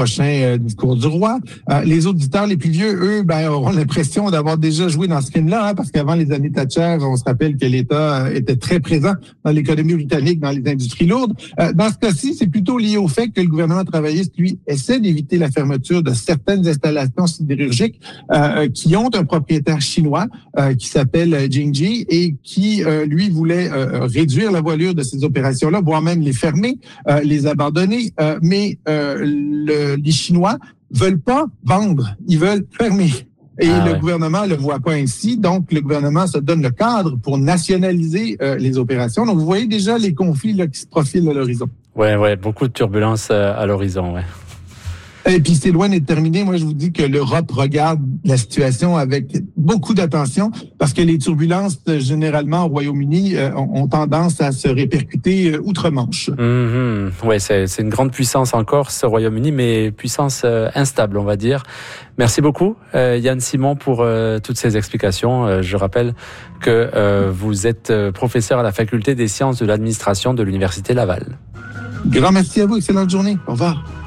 prochain discours du roi. Les auditeurs les plus vieux, eux, auront l'impression d'avoir déjà joué dans ce film-là, parce qu'avant les années Thatcher, on se rappelle que l'État était très présent dans l'économie britannique, dans les industries lourdes. Dans ce cas-ci, c'est plutôt lié au fait que le gouvernement travailliste, lui, essaie d'éviter la fermeture de certaines installations sidérurgiques qui ont un propriétaire chinois qui s'appelle Jingji et qui, lui, voulait réduire la voilure de ces opérations-là, voire même les fermer, les abandonner. Mais les Chinois veulent pas vendre, ils veulent fermer. Et le gouvernement le voit pas ainsi. Donc, le gouvernement se donne le cadre pour nationaliser les opérations. Donc, vous voyez déjà les conflits là, qui se profilent à l'horizon. Ouais, beaucoup de turbulences à l'horizon, ouais. Et puis, c'est loin d'être terminé. Moi, je vous dis que l'Europe regarde la situation avec beaucoup d'attention parce que les turbulences, généralement, au Royaume-Uni, ont tendance à se répercuter outre-Manche. Ouais, c'est une grande puissance encore, ce Royaume-Uni, mais puissance instable, on va dire. Merci beaucoup, Yann Simon, pour toutes ces explications. Je rappelle que vous êtes professeur à la Faculté des sciences de l'administration de l'Université Laval. Grand merci à vous. Excellente journée. Au revoir.